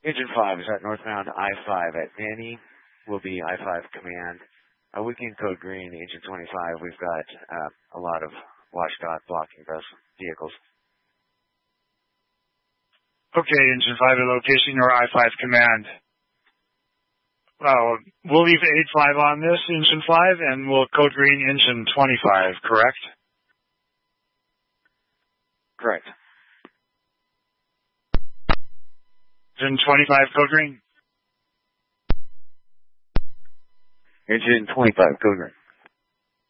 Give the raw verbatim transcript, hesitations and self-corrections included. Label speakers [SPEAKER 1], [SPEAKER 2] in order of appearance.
[SPEAKER 1] Engine five is at northbound I five at Manny. Will be I five command. Uh, we can code green, engine twenty-five. We've got uh, a lot of washdot blocking those vehicles.
[SPEAKER 2] Okay, engine five at location or I five command. Uh, we'll leave eight five on this, engine five, and we'll code green engine twenty-five, correct?
[SPEAKER 1] Correct.
[SPEAKER 2] Engine twenty-five, code green.
[SPEAKER 1] Engine twenty-five, code green.